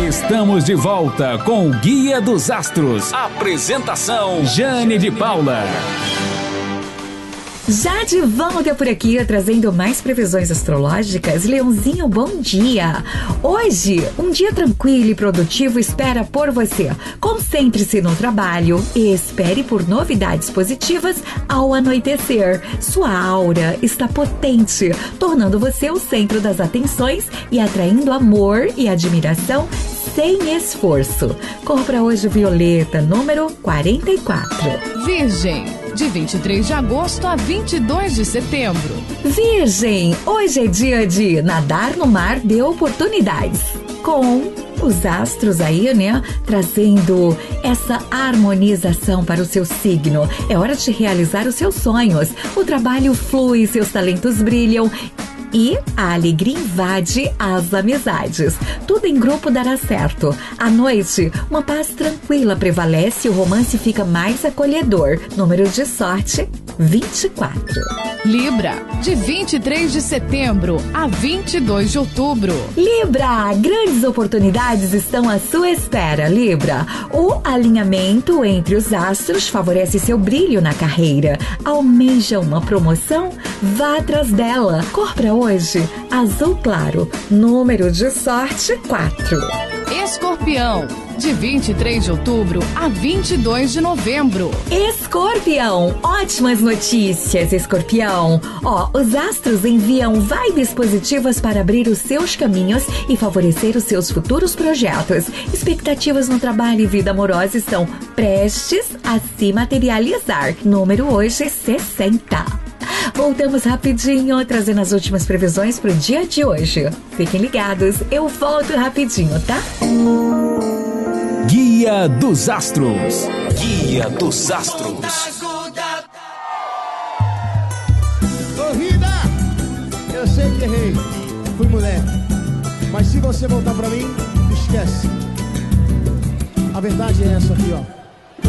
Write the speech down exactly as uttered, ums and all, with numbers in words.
Estamos de volta com o Guia dos Astros. Apresentação: Jane de Paula. Já de volta por aqui, trazendo mais previsões astrológicas. Leãozinho, bom dia! Hoje, um dia tranquilo e produtivo espera por você. Concentre-se no trabalho e espere por novidades positivas ao anoitecer. Sua aura está potente, tornando você o centro das atenções e atraindo amor e admiração sem esforço. Cor para hoje violeta, número quarenta e quatro. Virgem, de vinte e três de agosto a vinte e dois de setembro. Virgem, hoje é dia de nadar no mar de oportunidades. Com os astros aí, né, trazendo essa harmonização para o seu signo. É hora de realizar os seus sonhos. O trabalho flui, seus talentos brilham e a alegria invade as amizades. Tudo em grupo dará certo. À noite, uma paz tranquila prevalece e o romance fica mais acolhedor. Número de sorte, vinte e quatro. Libra, de vinte e três de setembro a vinte e dois de outubro. Libra, grandes oportunidades estão à sua espera, Libra. O alinhamento entre os astros favorece seu brilho na carreira. Almeja uma promoção? Vá atrás dela. Cor para hoje, azul claro. Número de sorte, quatro. Escorpião, de vinte e três de outubro a vinte e dois de novembro. Escorpião, ótimas notícias, Escorpião. Ó, os astros enviam vibes positivas para abrir os seus caminhos e favorecer os seus futuros projetos. Expectativas no trabalho e vida amorosa estão prestes a se materializar. Número hoje, sessenta. Voltamos rapidinho, trazendo as últimas previsões para o dia de hoje. Fiquem ligados, eu volto rapidinho, tá? Guia dos Astros. Guia dos Astros. Corrida! Eu sei que errei, fui mulher. Mas se você voltar pra mim, esquece. A verdade é essa aqui, ó.